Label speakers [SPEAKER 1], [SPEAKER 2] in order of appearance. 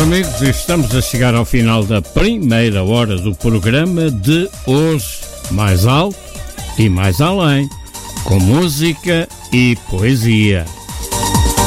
[SPEAKER 1] amigos, estamos a chegar ao final da primeira hora do programa de hoje, mais alto e mais além, com música e poesia.